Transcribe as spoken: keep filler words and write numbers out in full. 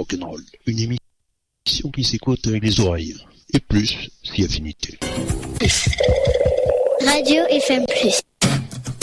rock'n'roll. Une émission qui s'écoute avec les oreilles. Et plus, si affinité. Radio F M plus.